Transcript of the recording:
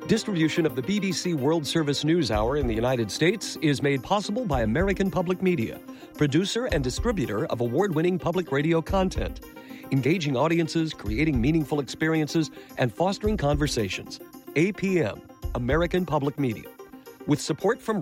Distribution of the BBC World Service News Hour in the United States is made possible by American Public Media, producer and distributor of award-winning public radio content, engaging audiences, creating meaningful experiences, and fostering conversations. APM, American Public Media. With support from